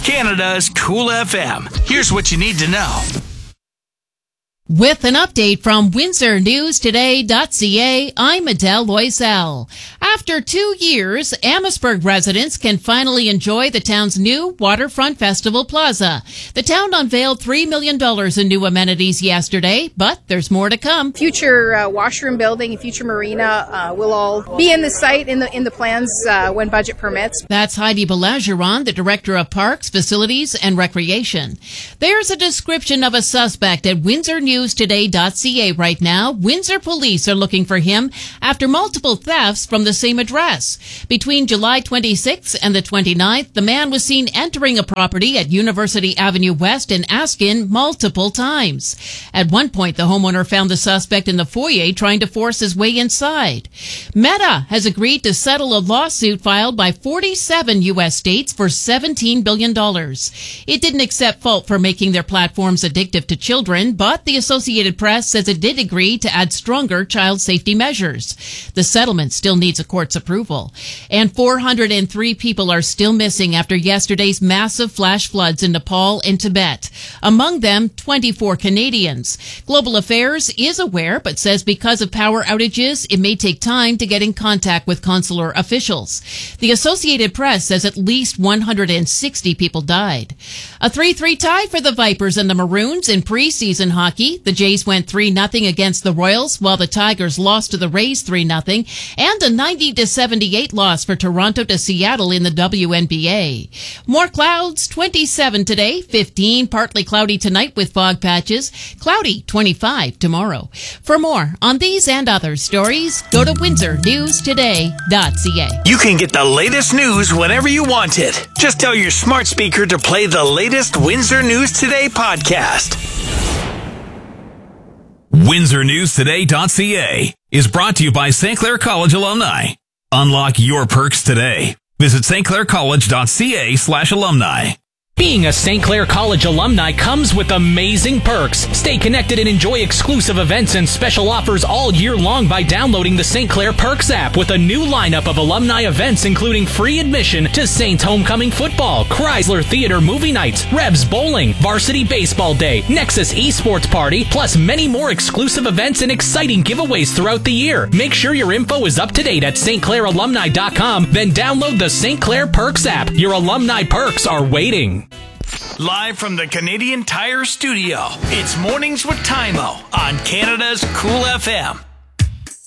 Canada's Cool FM. Here's what you need to know. With an update from WindsorNewsToday.ca, I'm Adele Loisel. After 2 years, Amherstburg residents can finally enjoy the town's new Waterfront Festival Plaza. The town unveiled $3 million in new amenities yesterday, but there's more to come. Future washroom building, future marina will all be in the site in the plans when budget permits. That's Heidi Belageron, the Director of Parks, Facilities, and Recreation. There's a description of a suspect at WindsorNewsToday.ca right now. Windsor police are looking for him after multiple thefts from the same address. Between July 26th and the 29th, the man was seen entering a property at University Avenue West in Askin multiple times. At one point, the homeowner found the suspect in the foyer trying to force his way inside. Meta has agreed to settle a lawsuit filed by 47 U.S. states for $17 billion. It didn't accept fault for making their platforms addictive to children, but the Associated Press says it did agree to add stronger child safety measures. The settlement still needs a court's approval. And 403 people are still missing after yesterday's massive flash floods in Nepal and Tibet. Among them, 24 Canadians. Global Affairs is aware, but says because of power outages, it may take time to get in contact with consular officials. The Associated Press says at least 160 people died. A 3-3 tie for the Vipers and the Maroons in preseason hockey. The Jays went 3-0 against the Royals, while the Tigers lost to the Rays 3-0, and a 90-78 loss for Toronto to Seattle in the WNBA. More clouds, 27 today, 15 partly cloudy tonight with fog patches, cloudy 25 tomorrow. For more on these and other stories, go to WindsorNewsToday.ca. You can get the latest news whenever you want it. Just tell your smart speaker to play the latest Windsor News Today podcast. WindsorNewsToday.ca is brought to you by St. Clair College alumni. Unlock your perks today. Visit stclaircollege.ca/alumni. Being a St. Clair College alumni comes with amazing perks. Stay connected and enjoy exclusive events and special offers all year long by downloading the St. Clair Perks app with a new lineup of alumni events including free admission to Saints Homecoming Football, Chrysler Theater Movie Nights, Rebs Bowling, Varsity Baseball Day, Nexus Esports Party, plus many more exclusive events and exciting giveaways throughout the year. Make sure your info is up to date at stclairalumni.com, then download the St. Clair Perks app. Your alumni perks are waiting. Live from the Canadian Tire Studio, it's Mornings with Tymo on Canada's Cool FM.